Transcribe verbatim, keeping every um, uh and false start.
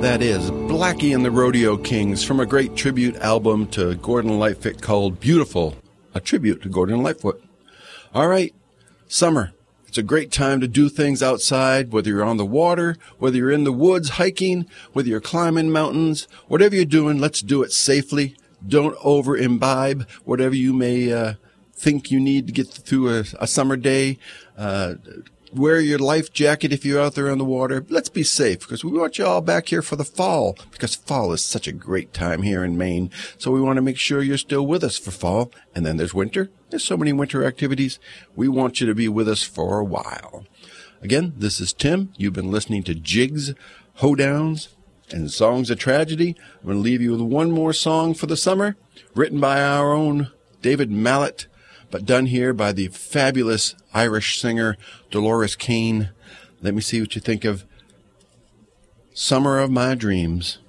That is Blackie and the Rodeo Kings from a great tribute album to Gordon Lightfoot called Beautiful, a tribute to Gordon Lightfoot. All right, summer. It's a great time to do things outside, whether you're on the water, whether you're in the woods hiking, whether you're climbing mountains, whatever you're doing, let's do it safely. Don't over imbibe whatever you may uh, think you need to get through a, a summer day. Uh, Wear your life jacket if you're out there on the water. Let's be safe because we want you all back here for the fall because fall is such a great time here in Maine. So we want to make sure you're still with us for fall. And then there's winter. There's so many winter activities. We want you to be with us for a while. Again, this is Tim. You've been listening to Jigs, Hoedowns, and Songs of Tragedy. I'm going to leave you with one more song for the summer, written by our own David Mallet, but done here by the fabulous Irish singer Dolores Kane. Let me see what you think of Summer of My Dreams.